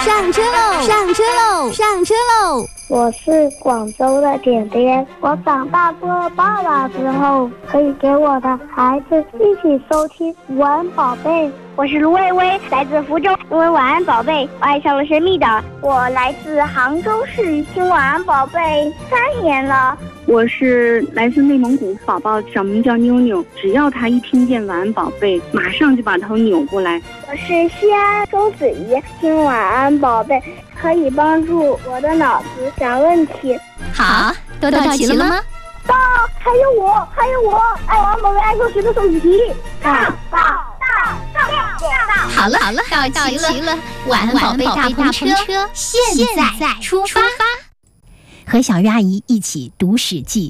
上车喽！上车喽！上车喽！ 我是广州的点点，我长大做爸爸之后，可以给我的孩子一起收听晚安宝贝。 我是卢薇薇，来自福州，因为晚安宝贝，我爱上了神秘的。我来自杭州市，听晚安宝贝3年了。 我是来自内蒙古，宝宝小名叫妞妞，只要他一听见晚安宝贝，马上就把头扭过来。 我是西安周子怡，听晚安宝贝可以帮助我的脑子想问题。 好，都到齐了吗？ 到，还有我，爱晚安宝贝爱做学的送题。到。 好了，到齐了，晚安宝贝大篷车现在出发。和小鱼阿姨一起读《史记》。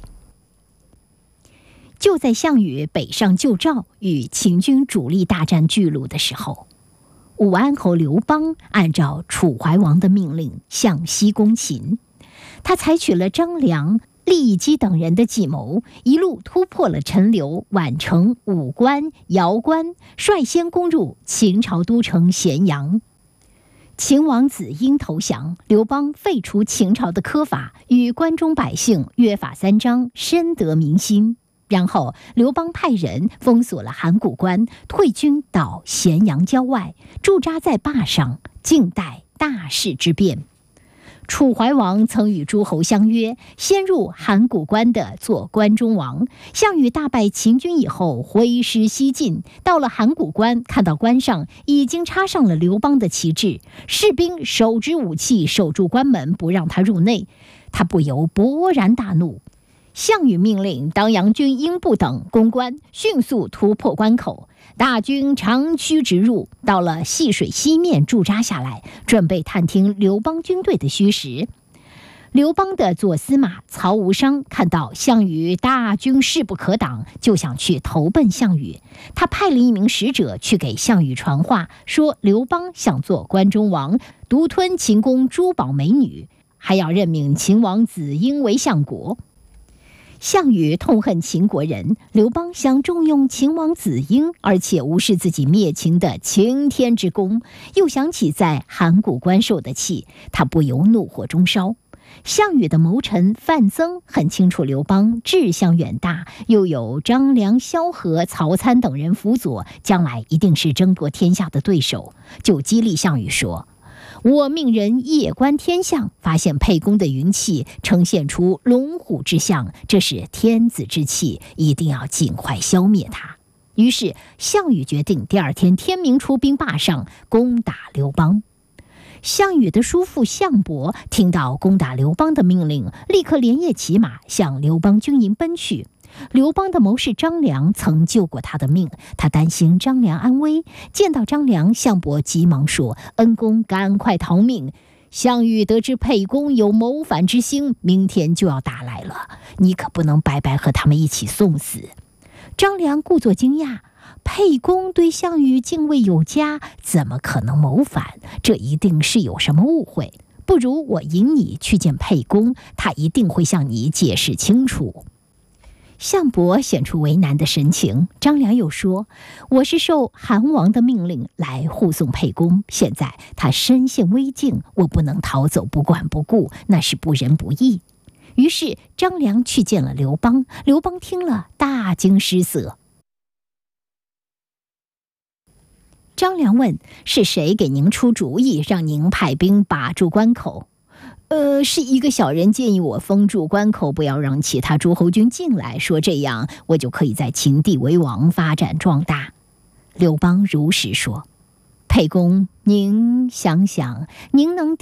就在项羽北上救赵，与秦军主力大战巨鹿的时候，武安侯刘邦按照楚怀王的命令向西攻秦。他采取了张良、郦姬等人的计谋，一路突破了陈留、宛城、武关、瑶关，率先攻入秦朝都城咸阳。秦王子婴投降，刘邦废除秦朝的苛法，与关中百姓约法3章，深得民心。然后刘邦派人封锁了函谷关，退军到咸阳郊外，驻扎在坝上，静待大事之变。楚怀王曾与诸侯相约，先入函谷关的做关中王。项羽大败秦军以后，挥师西进，到了函谷关，看到关上已经插上了刘邦的旗帜，士兵手执武器守住关门，不让他入内。他不由勃然大怒。项羽命令当阳军英布等攻关，迅速突破关口，大军长驱直入，到了细水西面驻扎下来，准备探听刘邦军队的虚实。刘邦的左司马曹无伤看到项羽大军势不可挡，就想去投奔项羽。他派了一名使者去给项羽传话，说刘邦想做关中王，独吞秦宫珠宝美女，还要任命秦王子婴为相国。项羽痛恨秦国人，刘邦想重用秦王子婴，而且无视自己灭秦的擎天之功，又想起在函谷关受的气，他不由怒火中烧。项羽的谋臣范增很清楚刘邦志向远大，又有张良、萧何、曹参等人辅佐，将来一定是争夺天下的对手，就激励项羽说：我命人夜观天象，发现沛公的云气呈现出龙虎之象，这是天子之气，一定要尽快消灭它。于是项羽决定第2天天明出兵坝上攻打刘邦。项羽的叔父项伯听到攻打刘邦的命令，立刻连夜骑马向刘邦军营奔去。刘邦的谋士张良曾救过他的命，他担心张良安危，见到张良，项伯急忙说：恩公赶快逃命，项羽得知沛公有谋反之心，明天就要打来了，你可不能白白和他们一起送死。张良故作惊讶，沛公对项羽敬畏有加，怎么可能谋反？这一定是有什么误会，不如我引你去见沛公，他一定会向你解释清楚。项伯显出为难的神情，张良又说：我是受韩王的命令来护送沛公，现在他身陷危境，我不能逃走不管不顾，那是不仁不义。于是张良去见了刘邦，刘邦听了大惊失色。张良问：是谁给您出主意，让您派兵把住关口？是一个小人建议我封住关口，不要让其他诸侯军进来，说这样我就可以在秦地为王，发展壮大。刘邦如实说：沛公，您想想，您能